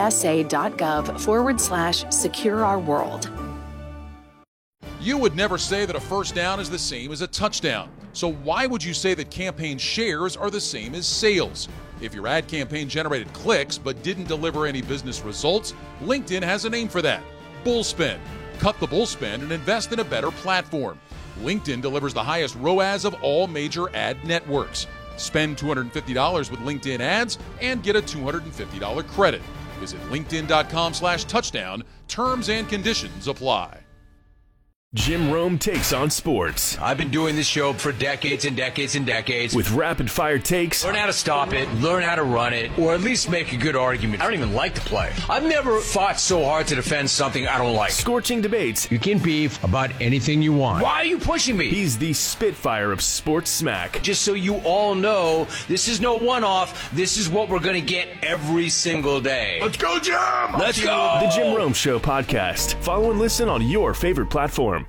CISA.gov/Secure Our World. You would never say that a first down is the same as a touchdown. So why would you say that campaign shares are the same as sales? If your ad campaign generated clicks but didn't deliver any business results, LinkedIn has a name for that: bullspend. Cut the bullspend and invest in a better platform. LinkedIn delivers the highest ROAS of all major ad networks. Spend $250 with LinkedIn ads and get a $250 credit. Visit linkedin.com/touchdown. Terms and conditions apply. Jim Rome takes on sports. I've been doing this show for decades and decades and decades. With rapid fire takes. Learn how to stop it, learn how to run it, or at least make a good argument. I don't even like to play. I've never fought so hard to defend something I don't like. Scorching debates. You can beef about anything you want. Why are you pushing me? He's the Spitfire of sports smack. Just so you all know, this is no one-off. This is what we're going to get every single day. Let's go, Jim! Let's go! The Jim Rome Show podcast. Follow and listen on your favorite platform.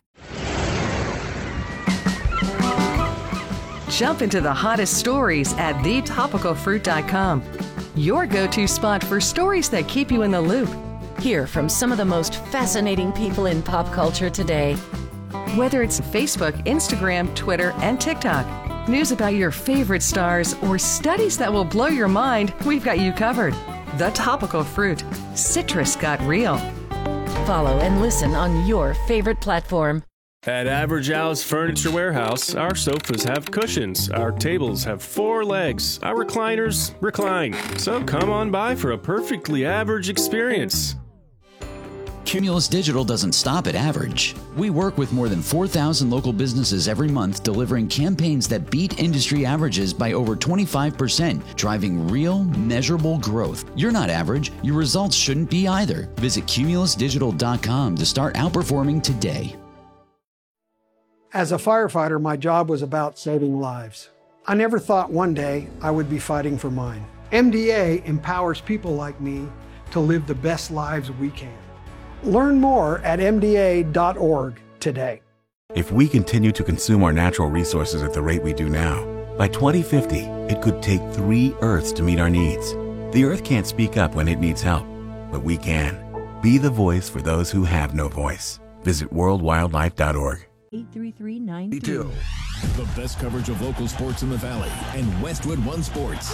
Jump into the hottest stories at thetopicalfruit.com. Your go-to spot for stories that keep you in the loop. Hear from some of the most fascinating people in pop culture today. Whether it's Facebook, Instagram, Twitter, and TikTok, news about your favorite stars, or studies that will blow your mind, we've got you covered. The Topical Fruit. Citrus got real. Follow and listen on your favorite platform. At Average Al's Furniture Warehouse, our sofas have cushions, our tables have 4 legs, our recliners recline. So come on by for a perfectly average experience. Cumulus Digital doesn't stop at average. We work with more than 4,000 local businesses every month, delivering campaigns that beat industry averages by over 25%, driving real, measurable growth. You're not average. Your results shouldn't be either. Visit cumulusdigital.com to start outperforming today. As a firefighter, my job was about saving lives. I never thought one day I would be fighting for mine. MDA empowers people like me to live the best lives we can. Learn more at MDA.org today. If we continue to consume our natural resources at the rate we do now, by 2050, it could take 3 Earths to meet our needs. The Earth can't speak up when it needs help, but we can. Be the voice for those who have no voice. Visit worldwildlife.org. 833-92. The best coverage of local sports in the Valley and Westwood One Sports.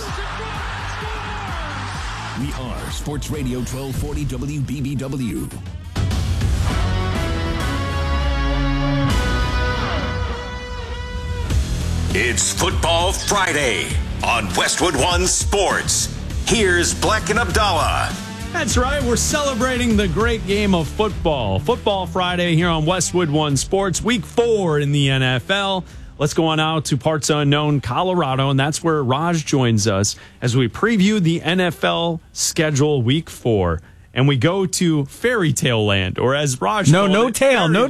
We are Sports Radio 1240 WBBW. It's Football Friday on Westwood One Sports. Here's Black and Abdallah. That's right. We're celebrating the great game of football. Football Friday here on Westwood One Sports, Week 4 in the NFL. Let's go on out to parts unknown Colorado, and that's where Raj joins us as we preview the NFL schedule Week 4. And we go to Fairy Tale Land, or as Raj called no it, tail. We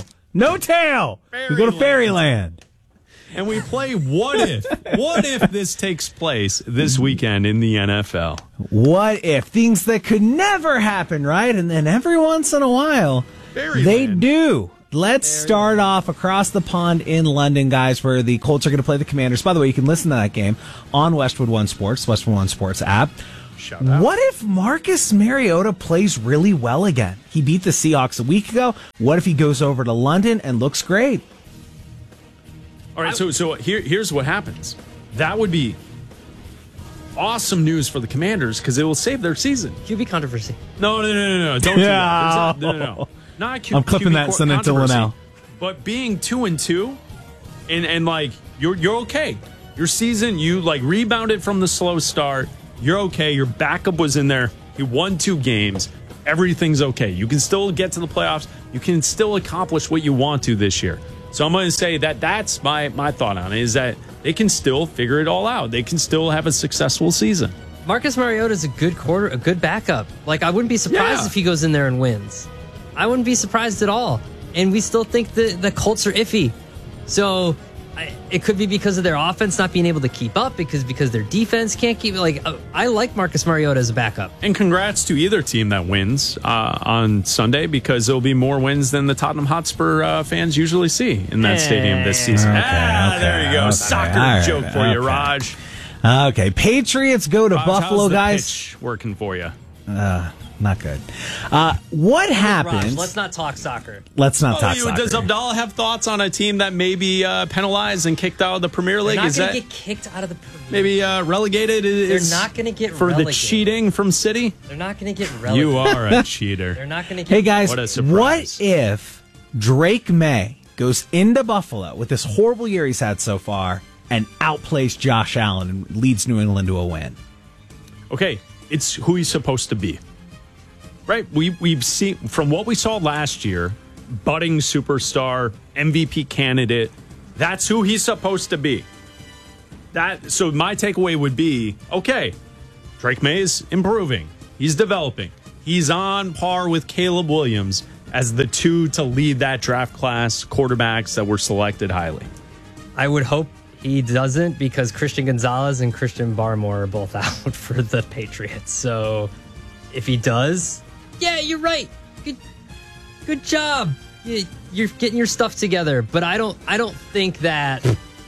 go to Fairyland. And we play What If. What if this takes place this weekend in the NFL? What if? Things that could never happen, right? And then every once in a while, they do. Let's start off across the pond in London, guys, where the Colts are going to play the Commanders. By the way, you can listen to that game on Westwood One Sports, Westwood One Sports app. Shout out. What if Marcus Mariota plays really well again? He beat the Seahawks a week ago. What if he goes over to London and looks great? All right, so here's what happens. That would be awesome news for the Commanders because it will save their season. QB controversy. No. Don't do that. No. Not QB. I'm clipping that, send it to Linnell. But being 2-2, and like you're okay. Your season, you like rebounded from the slow start. You're okay. Your backup was in there. You won 2 games. Everything's okay. You can still get to the playoffs. You can still accomplish what you want to this year. So I'm going to say that's my thought on it, is that they can still figure it all out. They can still have a successful season. Marcus Mariota is a good backup. Like, I wouldn't be surprised if he goes in there and wins. I wouldn't be surprised at all. And we still think the Colts are iffy. So it could be because of their offense not being able to keep up, because their defense can't keep it. Like, I like Marcus Mariota as a backup. And congrats to either team that wins on Sunday, because there'll be more wins than the Tottenham Hotspur fans usually see in that stadium this season. There you go. Okay. Soccer joke for you, Raj. Okay, Patriots go to Raj, Buffalo, how's the guys. pitch working for you? Not good. What happens? Raj, let's not talk soccer. Let's not talk soccer. Does Abdallah have thoughts on a team that may be penalized and kicked out of the Premier League? They're not going to get kicked out of the Premier League. Maybe relegated? They're not going to get for relegated. The cheating from City? They're not going to get relegated. You are a cheater. They're not going to get Hey, guys, what a surprise. What if Drake May goes into Buffalo with this horrible year he's had so far and outplays Josh Allen and leads New England to a win? Okay, it's who he's supposed to be. Right, we've seen from what we saw last year, budding superstar, MVP candidate. That's who he's supposed to be. So my takeaway would be, okay, Drake May is improving. He's developing. He's on par with Caleb Williams as the 2 to lead that draft class quarterbacks that were selected highly. I would hope he doesn't, because Christian Gonzalez and Christian Barmore are both out for the Patriots. So if he does, yeah, you're right. Good job. You're getting your stuff together. But I don't think that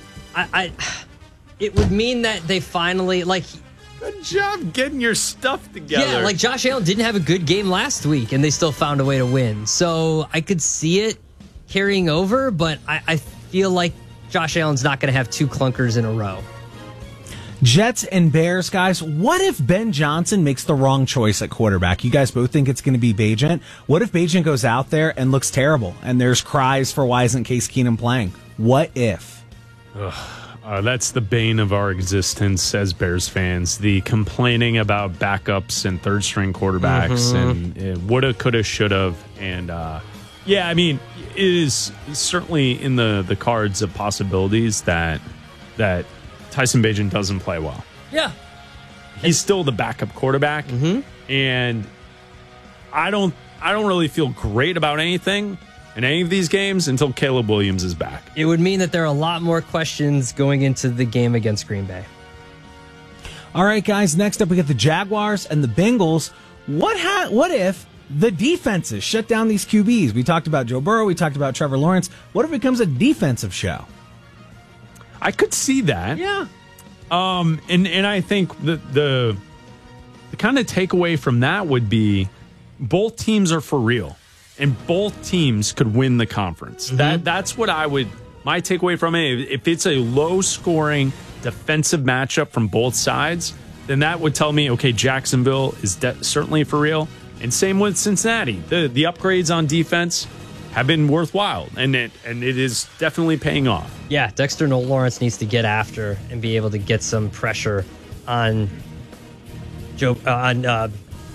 it would mean that they finally, like, good job getting your stuff together. Yeah, like Josh Allen didn't have a good game last week and they still found a way to win. So I could see it carrying over, but I feel like Josh Allen's not going to have 2 clunkers in a row. Jets and Bears, guys. What if Ben Johnson makes the wrong choice at quarterback? You guys both think it's going to be Bagent. What if Bagent goes out there and looks terrible and there's cries for why isn't Case Keenum playing? What if? That's the bane of our existence as Bears fans. The complaining about backups and third-string quarterbacks and woulda, coulda, shoulda. And, yeah, I mean, it is certainly in the cards of possibilities that Tyson Bagent doesn't play well. Yeah. He's still the backup quarterback. And I don't really feel great about anything in any of these games until Caleb Williams is back. It would mean that there are a lot more questions going into the game against Green Bay. All right, guys, next up we got the Jaguars and the Bengals. What if the defenses shut down these QBs? We talked about Joe Burrow. We talked about Trevor Lawrence. What if it becomes a defensive show? I could see that. Yeah. And I think the kind of takeaway from that would be both teams are for real, and both teams could win the conference. That's what my takeaway from it. If it's a low scoring defensive matchup from both sides, then that would tell me, okay, Jacksonville is certainly for real. And same with Cincinnati. The upgrades on defense have been worthwhile, and it is definitely paying off. Yeah, Dexter Lawrence needs to get after and be able to get some pressure on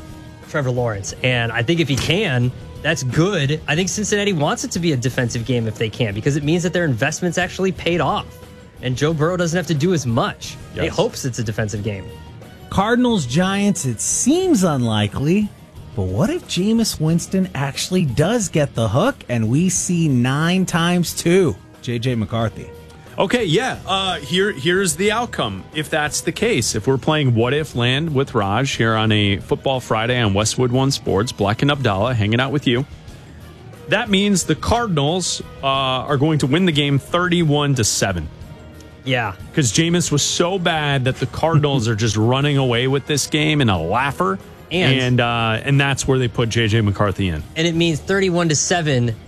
Trevor Lawrence. And I think if he can, that's good. I think Cincinnati wants it to be a defensive game if they can, because it means that their investments actually paid off. And Joe Burrow doesn't have to do as much. Yes. He hopes it's a defensive game. Cardinals, Giants, it seems unlikely. But what if Jameis Winston actually does get the hook and we see 9 times 2? J.J. McCarthy. Okay, yeah. Here's the outcome. If that's the case, if we're playing What If Land with Raj here on a Football Friday on Westwood One Sports, Black and Abdallah hanging out with you, that means the Cardinals are going to win the game 31-7. Yeah. Because Jameis was so bad that the Cardinals are just running away with this game in a laugher. And that's where they put J.J. McCarthy in. And it means 31-7